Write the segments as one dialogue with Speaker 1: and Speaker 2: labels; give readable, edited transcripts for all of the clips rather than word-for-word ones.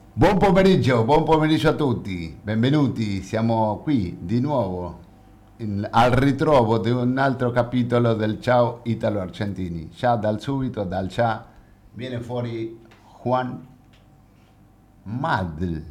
Speaker 1: Buon pomeriggio a tutti, benvenuti, siamo qui di nuovo al ritrovo di un altro capitolo del Ciao Italo Argentini. Già dal subito, dal già, viene fuori Juan Madl,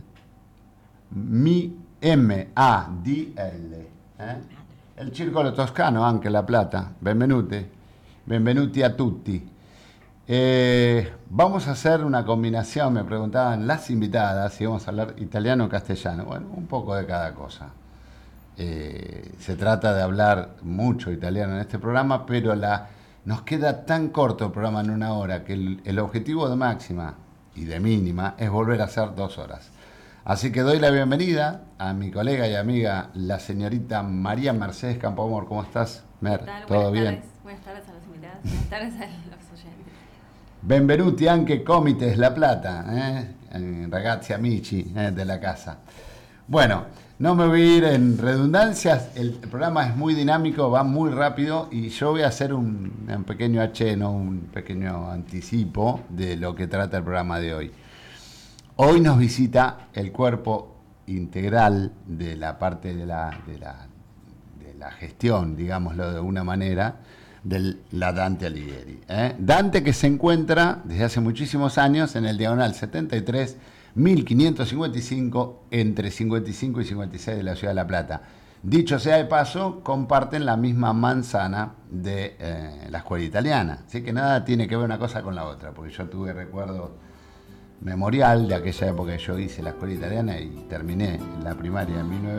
Speaker 1: M-A-D-L, il circolo toscano anche La Plata, benvenuti, benvenuti a tutti. Vamos a hacer una combinación, me preguntaban las invitadas si vamos a hablar italiano o castellano. Bueno, un poco de cada cosa. Se trata de hablar mucho italiano en este programa, pero nos queda tan corto el programa en una hora que el objetivo de máxima y de mínima es volver a hacer 2 horas. Así que doy la bienvenida a mi colega y amiga, la señorita María Mercedes Campoamor. ¿Cómo estás, Mer?
Speaker 2: ¿Qué tal?
Speaker 1: ¿Todo
Speaker 2: Buenas
Speaker 1: bien?
Speaker 2: tardes. Buenas tardes a los invitados. Buenas tardes a los oyentes.
Speaker 1: Benvenuti anche Comites La Plata, ragazzi amici de la casa. Bueno, no me voy a ir en redundancias, el programa es muy dinámico, va muy rápido y yo voy a hacer un pequeño no un pequeño anticipo de lo que trata el programa de hoy. Hoy nos visita el cuerpo integral de la parte de la gestión, digámoslo de una manera, de la Dante Alighieri. Dante, que se encuentra desde hace muchísimos años en el diagonal 73, 1555, entre 55 y 56 de la ciudad de La Plata. Dicho sea de paso, comparten la misma manzana de la escuela italiana. Así que nada tiene que ver una cosa con la otra, porque yo tuve recuerdo memorial de aquella época que yo hice la escuela italiana y terminé la primaria en 19